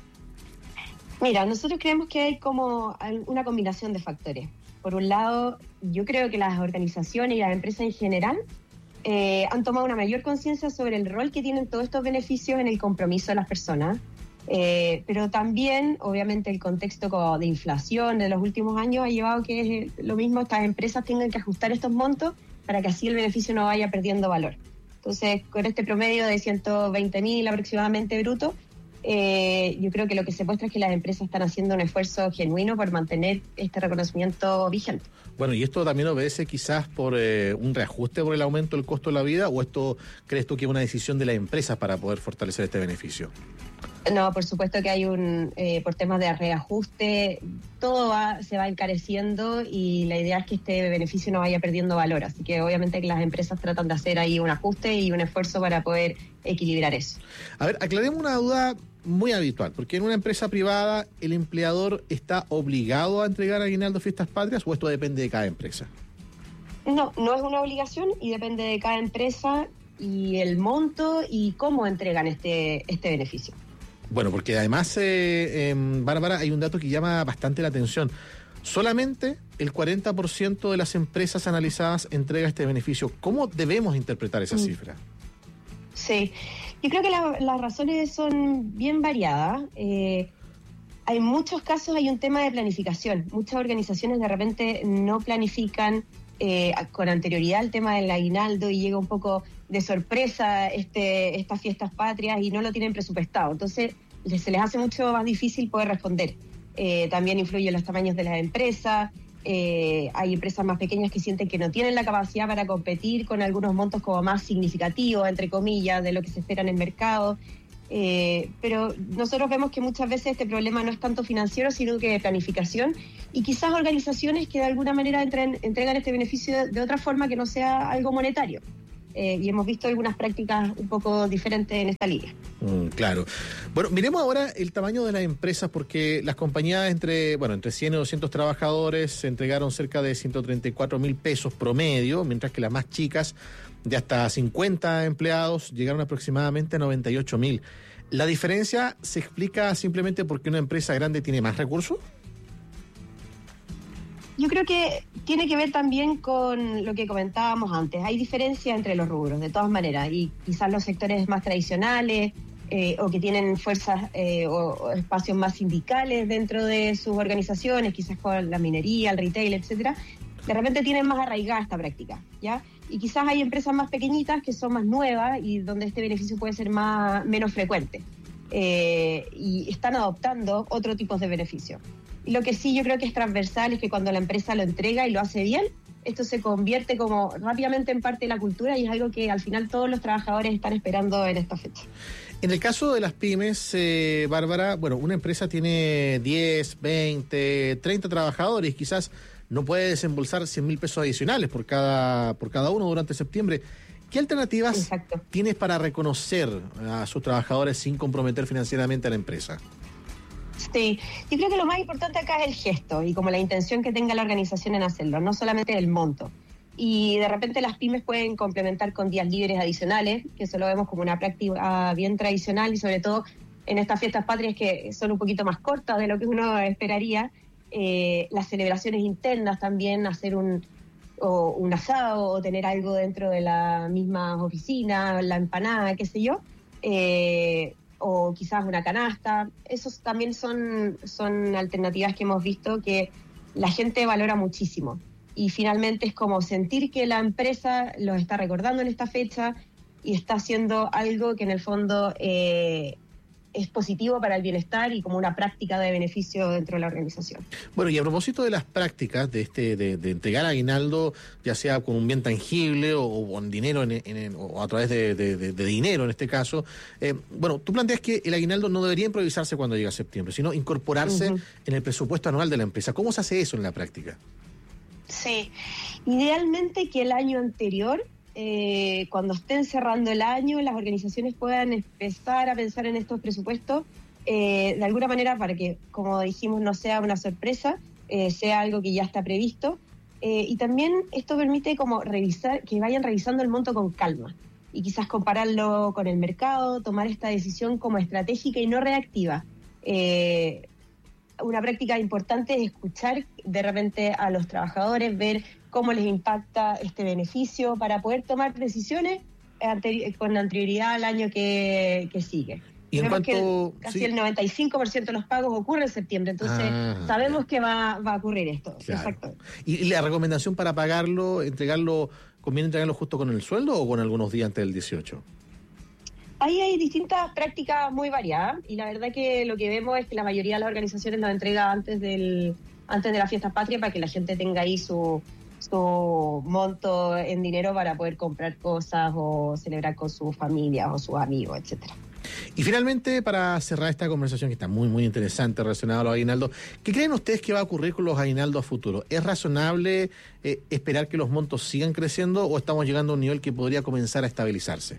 Mira, nosotros creemos que hay como una combinación de factores. Por un lado, yo creo que las organizaciones y las empresas en general eh, han tomado una mayor conciencia sobre el rol que tienen todos estos beneficios en el compromiso de las personas. Eh, pero también, obviamente, el contexto como de inflación de los últimos años ha llevado que lo mismo estas empresas tengan que ajustar estos montos para que así el beneficio no vaya perdiendo valor. Entonces, con este promedio de ciento veinte mil aproximadamente bruto, Eh, yo creo que lo que se muestra es que las empresas están haciendo un esfuerzo genuino por mantener este reconocimiento vigente. Bueno, ¿y esto también obedece quizás por eh, un reajuste por el aumento del costo de la vida, o esto crees tú que es una decisión de las empresas para poder fortalecer este beneficio? No, por supuesto que hay un, eh, por temas de reajuste, todo va, se va encareciendo y la idea es que este beneficio no vaya perdiendo valor. Así que obviamente que las empresas tratan de hacer ahí un ajuste y un esfuerzo para poder equilibrar eso. A ver, aclaremos una duda muy habitual, porque en una empresa privada el empleador está obligado a entregar aguinaldo fiestas patrias, o esto depende de cada empresa. No, no es una obligación y depende de cada empresa y el monto y cómo entregan este, este beneficio. Bueno, porque además, eh, eh, Bárbara, hay un dato que llama bastante la atención. Solamente el cuarenta por ciento de las empresas analizadas entrega este beneficio. ¿Cómo debemos interpretar esa mm. cifra? Sí, yo creo que la, las razones son bien variadas. Eh, hay muchos casos, hay un tema de planificación. Muchas organizaciones de repente no planifican eh, con anterioridad el tema del aguinaldo y llega un poco de sorpresa este, estas fiestas patrias y no lo tienen presupuestado. Entonces se les hace mucho más difícil poder responder. Eh, también influyen los tamaños de las empresas. Eh, hay empresas más pequeñas que sienten que no tienen la capacidad para competir con algunos montos como más significativos, entre comillas, de lo que se espera en el mercado. Eh, pero nosotros vemos que muchas veces este problema no es tanto financiero, sino que de planificación, y quizás organizaciones que de alguna manera entren, entregan este beneficio de, de otra forma que no sea algo monetario. Eh, y hemos visto algunas prácticas un poco diferentes en esta línea. Mm, claro. Bueno, miremos ahora el tamaño de las empresas, porque las compañías entre, bueno, entre cien y doscientos trabajadores se entregaron cerca de ciento treinta y cuatro mil pesos promedio, mientras que las más chicas, de hasta cincuenta empleados, llegaron aproximadamente a noventa y ocho mil. ¿La diferencia se explica simplemente porque una empresa grande tiene más recursos? Yo creo que tiene que ver también con lo que comentábamos antes. Hay diferencia entre los rubros, de todas maneras, y quizás los sectores más tradicionales eh, o que tienen fuerzas eh, o, o espacios más sindicales dentro de sus organizaciones, quizás con la minería, el retail, etcétera, de repente tienen más arraigada esta práctica, ¿ya? Y quizás hay empresas más pequeñitas que son más nuevas y donde este beneficio puede ser más menos frecuente. Eh, y están adoptando otro tipo de beneficios. Y lo que sí yo creo que es transversal es que cuando la empresa lo entrega y lo hace bien, esto se convierte como rápidamente en parte de la cultura y es algo que al final todos los trabajadores están esperando en esta fecha. En el caso de las pymes, eh, Bárbara, bueno, una empresa tiene diez, veinte, treinta trabajadores, quizás no puede desembolsar cien mil pesos adicionales por cada, por cada uno durante septiembre. ¿Qué alternativas Exacto. tienes para reconocer a sus trabajadores sin comprometer financieramente a la empresa? Sí, yo creo que lo más importante acá es el gesto y como la intención que tenga la organización en hacerlo, no solamente el monto. Y de repente las pymes pueden complementar con días libres adicionales, que eso lo vemos como una práctica bien tradicional y sobre todo en estas fiestas patrias que son un poquito más cortas de lo que uno esperaría. Eh, las celebraciones internas también, hacer un, o un asado o tener algo dentro de la misma oficina, la empanada, qué sé yo. Eh, o quizás una canasta, esos también son, son alternativas que hemos visto que la gente valora muchísimo. Y finalmente es como sentir que la empresa los está recordando en esta fecha y está haciendo algo que en el fondo eh, es positivo para el bienestar y como una práctica de beneficio dentro de la organización. Bueno, y a propósito de las prácticas de este de, de entregar aguinaldo, ya sea con un bien tangible o, o con dinero en, en, o a través de, de, de, de dinero en este caso, eh, bueno, tú planteas que el aguinaldo no debería improvisarse cuando llega septiembre, sino incorporarse uh-huh. en el presupuesto anual de la empresa. ¿Cómo se hace eso en la práctica? Sí, idealmente que el año anterior, eh, cuando estén cerrando el año, las organizaciones puedan empezar a pensar en estos presupuestos eh, de alguna manera para que, como dijimos, no sea una sorpresa, eh, sea algo que ya está previsto. Eh, y también esto permite como revisar, que vayan revisando el monto con calma y quizás compararlo con el mercado, tomar esta decisión como estratégica y no reactiva. Eh, Una práctica importante es escuchar de repente a los trabajadores, ver cómo les impacta este beneficio para poder tomar decisiones anteri- con anterioridad al año que, que sigue. Y en Vemos cuanto, que el, casi sí. el noventa y cinco por ciento de los pagos ocurre en septiembre, entonces ah, sabemos que va, va a ocurrir esto. Claro. Exacto. ¿Y, ¿Y la recomendación para pagarlo, entregarlo, conviene entregarlo justo con el sueldo o con algunos días antes del dieciocho? Ahí hay distintas prácticas muy variadas y la verdad que lo que vemos es que la mayoría de las organizaciones lo entrega antes del antes de la fiesta patria para que la gente tenga ahí su, su monto en dinero para poder comprar cosas o celebrar con sus familias o sus amigos, etcétera. Y finalmente, para cerrar esta conversación que está muy, muy interesante relacionada a los aguinaldos, ¿qué creen ustedes que va a ocurrir con los aguinaldos a futuro? ¿Es razonable eh, esperar que los montos sigan creciendo o estamos llegando a un nivel que podría comenzar a estabilizarse?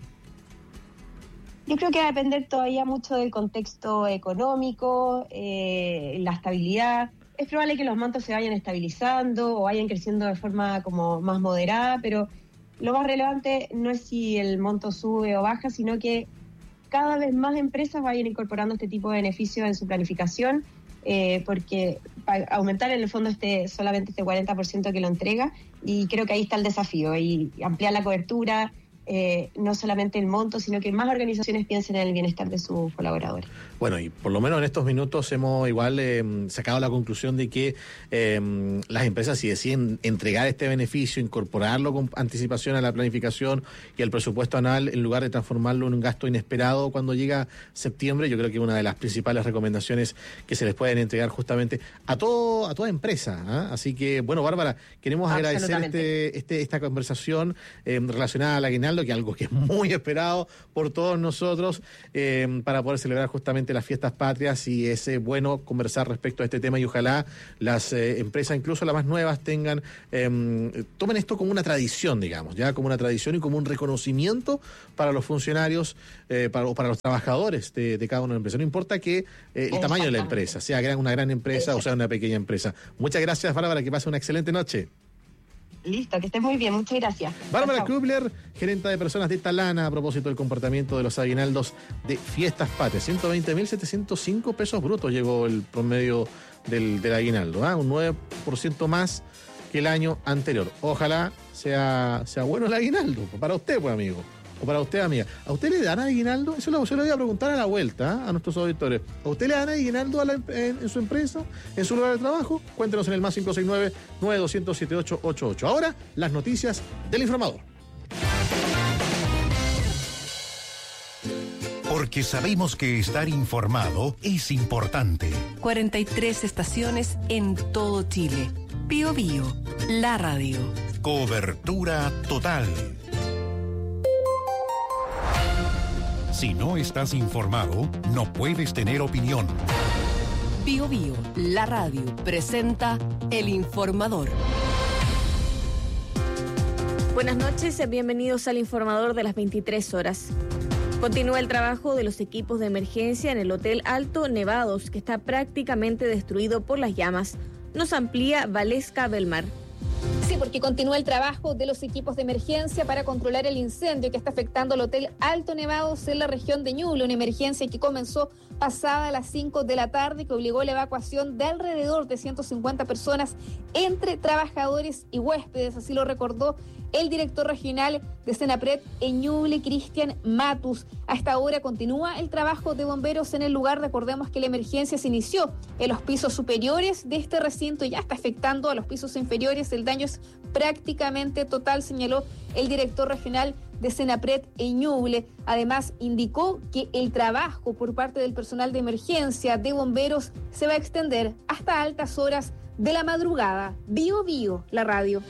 Yo creo que va a depender todavía mucho del contexto económico, eh, la estabilidad. Es probable que los montos se vayan estabilizando o vayan creciendo de forma como más moderada, pero lo más relevante no es si el monto sube o baja, sino que cada vez más empresas vayan incorporando este tipo de beneficios en su planificación, eh, porque para aumentar en el fondo este solamente este cuarenta por ciento que lo entrega, y creo que ahí está el desafío, y ampliar la cobertura, eh, no solamente el monto, sino que más organizaciones piensen en el bienestar de sus colaboradores. Bueno, y por lo menos en estos minutos hemos igual eh, sacado la conclusión de que eh, las empresas, si deciden entregar este beneficio, incorporarlo con anticipación a la planificación y al presupuesto anual, en lugar de transformarlo en un gasto inesperado cuando llega septiembre, yo creo que una de las principales recomendaciones que se les pueden entregar justamente a todo a toda empresa, ¿eh? Así que, bueno, Bárbara, queremos agradecer este, este esta conversación eh, relacionada al aguinaldo, que es algo que es muy esperado por todos nosotros, eh, para poder celebrar justamente las fiestas patrias, y es eh, bueno conversar respecto a este tema, y ojalá las eh, empresas, incluso las más nuevas, tengan eh, tomen esto como una tradición, digamos, ya como una tradición y como un reconocimiento para los funcionarios eh, para, o para los trabajadores de, de cada una de las empresas. No importa que eh, el tamaño de la empresa, sea gran, una gran empresa o sea una pequeña empresa. Muchas gracias, Bárbara, que pase una excelente noche. Listo, que estés muy bien, muchas gracias. Bárbara Krubler, gerente de personas de Talana, a propósito del comportamiento de los aguinaldos de fiestas patrias. ciento veinte mil setecientos cinco pesos brutos llegó el promedio del, del aguinaldo, ¿eh? Un nueve por ciento más que el año anterior. Ojalá sea, sea bueno el aguinaldo, para usted, pues, amigo. O para usted, amiga. ¿A usted le dan aguinaldo? Eso lo, se lo voy a preguntar a la vuelta, ¿eh? A nuestros auditores. ¿A usted le dan aguinaldo a la, en, en su empresa, en su lugar de trabajo? Cuéntenos en el más cinco seis nueve, nueve dos cero cero, siete ocho ocho ocho. Ahora, las noticias del informador. Porque sabemos que estar informado es importante. cuarenta y tres estaciones en todo Chile. Bío Bío, la radio. Cobertura total. Si no estás informado, no puedes tener opinión. Bío Bío, la radio, presenta El Informador. Buenas noches, bienvenidos al Informador de las veintitrés horas. Continúa el trabajo de los equipos de emergencia en el Hotel Alto Nevados, que está prácticamente destruido por las llamas. Nos amplía Valesca Belmar. Sí, porque continúa el trabajo de los equipos de emergencia para controlar el incendio que está afectando al Hotel Alto Nevados en la región de Ñuble, una emergencia que comenzó pasada las cinco de la tarde, que obligó a la evacuación de alrededor de ciento cincuenta personas entre trabajadores y huéspedes, así lo recordó el director regional de Senapred en Ñuble, Cristian Matus. A esta hora continúa el trabajo de bomberos en el lugar. Recordemos que la emergencia se inició en los pisos superiores de este recinto y ya está afectando a los pisos inferiores. El daño es prácticamente total, señaló el director regional de Senapred en Ñuble. Además, indicó que el trabajo por parte del personal de emergencia de bomberos se va a extender hasta altas horas de la madrugada. Bío Bío, la radio.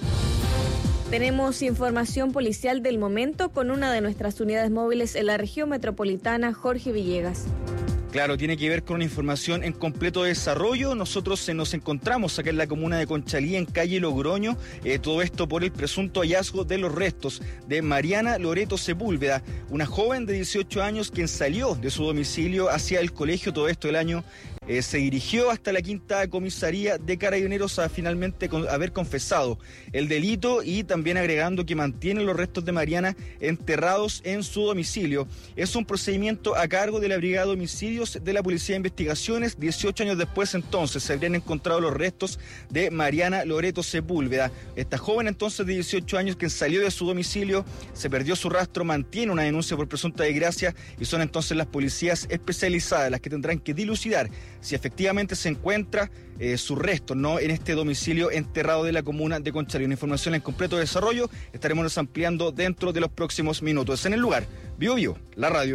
Tenemos información policial del momento con una de nuestras unidades móviles en la región metropolitana, Jorge Villegas. Claro, tiene que ver con una información en completo desarrollo. Nosotros eh, nos encontramos acá en la comuna de Conchalí, en calle Logroño, eh, todo esto por el presunto hallazgo de los restos de Mariana Loreto Sepúlveda, una joven de dieciocho años quien salió de su domicilio hacia el colegio, todo esto el año eh, se dirigió hasta la quinta comisaría de Carabineros a finalmente con, haber confesado el delito, y también agregando que mantiene los restos de Mariana enterrados en su domicilio. Es un procedimiento a cargo de la Brigada de Homicidios de la Policía de Investigaciones. dieciocho años después, entonces, se habrían encontrado los restos de Mariana Loreto Sepúlveda. Esta joven, entonces, de dieciocho años, que salió de su domicilio, se perdió su rastro, mantiene una denuncia por presunta desgracia, y son entonces las policías especializadas las que tendrán que dilucidar si efectivamente se encuentra eh, su resto, ¿no?, en este domicilio enterrado de la comuna de Conchalí. Una información en completo desarrollo, estaremos ampliando dentro de los próximos minutos. En el lugar, Bío Bío, la radio.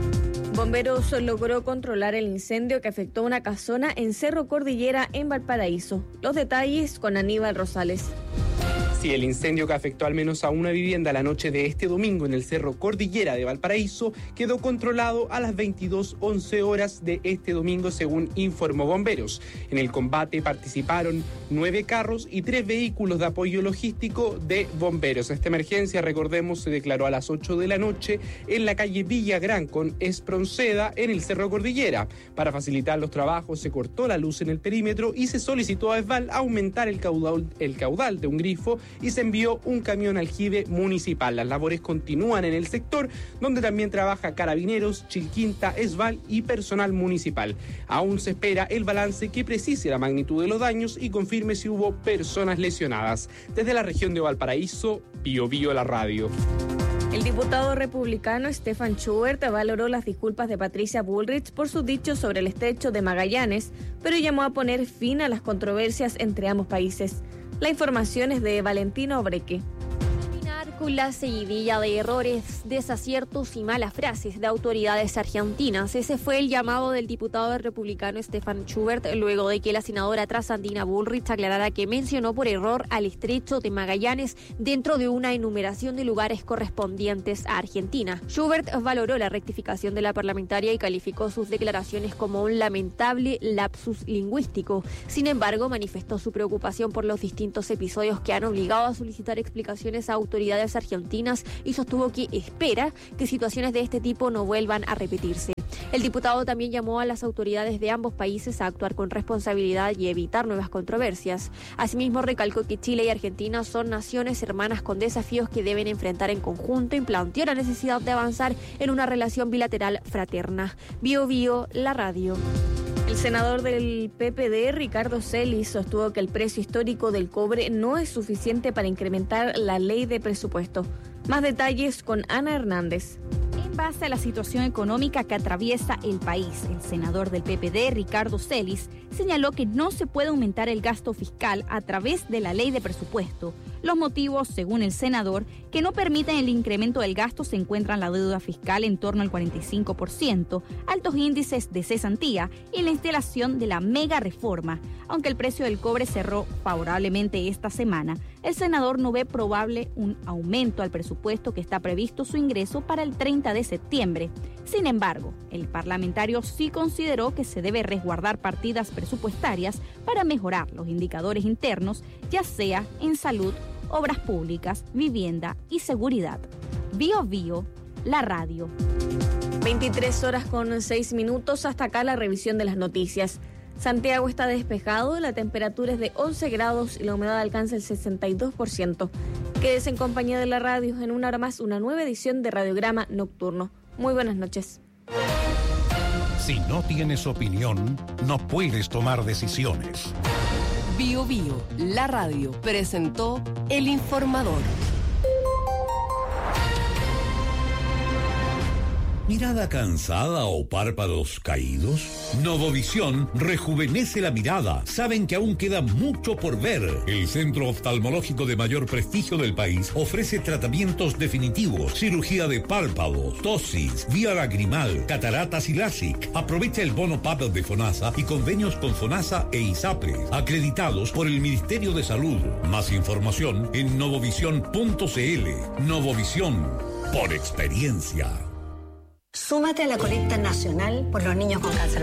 Bomberos logró controlar el incendio que afectó una casona en Cerro Cordillera, en Valparaíso. Los detalles con Aníbal Rosales. Sí, el incendio que afectó al menos a una vivienda la noche de este domingo en el Cerro Cordillera de Valparaíso quedó controlado a las veintidós once horas de este domingo, según informó Bomberos. En el combate participaron nueve carros y tres vehículos de apoyo logístico de bomberos. Esta emergencia, recordemos, se declaró a las ocho de la noche en la calle Villagrán con Espronceda en el Cerro Cordillera. Para facilitar los trabajos se cortó la luz en el perímetro y se solicitó a ESVAL aumentar el caudal, el caudal de un grifo, y se envió un camión aljibe municipal. Las labores continúan en el sector, donde también trabaja Carabineros, Chilquinta, ESVAL y personal municipal. Aún se espera el balance que precise la magnitud de los daños y confirme si hubo personas lesionadas. Desde la región de Valparaíso, Bío Bío, la radio. El diputado republicano Stefan Schubert valoró las disculpas de Patricia Bullrich por sus dichos sobre el estrecho de Magallanes, pero llamó a poner fin a las controversias entre ambos países. La información es de Valentino Obreque. Con la seguidilla de errores, desaciertos y malas frases de autoridades argentinas. Ese fue el llamado del diputado republicano Stefan Schubert luego de que la senadora trasandina Bullrich aclarara que mencionó por error al estrecho de Magallanes dentro de una enumeración de lugares correspondientes a Argentina. Schubert valoró la rectificación de la parlamentaria y calificó sus declaraciones como un lamentable lapsus lingüístico. Sin embargo, manifestó su preocupación por los distintos episodios que han obligado a solicitar explicaciones a autoridades argentinas y sostuvo que espera que situaciones de este tipo no vuelvan a repetirse. El diputado también llamó a las autoridades de ambos países a actuar con responsabilidad y evitar nuevas controversias. Asimismo, recalcó que Chile y Argentina son naciones hermanas con desafíos que deben enfrentar en conjunto y planteó la necesidad de avanzar en una relación bilateral fraterna. Bio Bio, la radio. El senador del P P D, Ricardo Celis, sostuvo que el precio histórico del cobre no es suficiente para incrementar la ley de presupuesto. Más detalles con Ana Hernández. En base a la situación económica que atraviesa el país, el senador del P P D, Ricardo Celis, señaló que no se puede aumentar el gasto fiscal a través de la ley de presupuesto. Los motivos, según el senador, que no permiten el incremento del gasto se encuentran la deuda fiscal en torno al cuarenta y cinco por ciento, altos índices de cesantía y la instalación de la mega reforma. Aunque el precio del cobre cerró favorablemente esta semana, el senador no ve probable un aumento al presupuesto que está previsto su ingreso para el treinta de septiembre. Sin embargo, el parlamentario sí consideró que se debe resguardar partidas presupuestarias para mejorar los indicadores internos, ya sea en salud, obras públicas, vivienda y seguridad. Bio Bio, la radio. veintitrés horas con seis minutos, hasta acá la revisión de las noticias. Santiago está despejado, la temperatura es de once grados y la humedad alcanza el sesenta y dos por ciento. Quédese en compañía de la radio, en una hora más, una nueva edición de Radiograma Nocturno. Muy buenas noches. Si no tienes opinión, no puedes tomar decisiones. Bio Bio, la radio, presentó El Informador. ¿Mirada cansada o párpados caídos? Novovisión rejuvenece la mirada. Saben que aún queda mucho por ver. El centro oftalmológico de mayor prestigio del país ofrece tratamientos definitivos, cirugía de párpados, tosis, vía lagrimal, cataratas y LASIK. Aprovecha el bono P A P de FONASA y convenios con FONASA e ISAPRE, acreditados por el Ministerio de Salud. Más información en novovisión punto cl. Novovisión, por experiencia. Súmate a la colecta nacional por los niños con cáncer